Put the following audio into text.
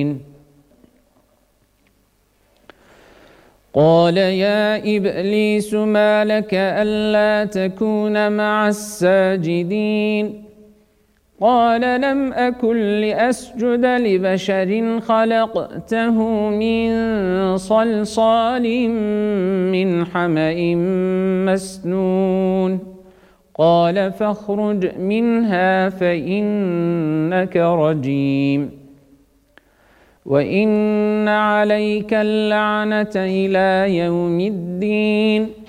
قال يا إبليس ما لك ألا تكون مع الساجدين قال لم أكن لأسجد لبشر خلقته من صلصال من حمأ مسنون قال فاخرج منها فإنك رجيم وإن عليك اللعنة إلى يوم الدين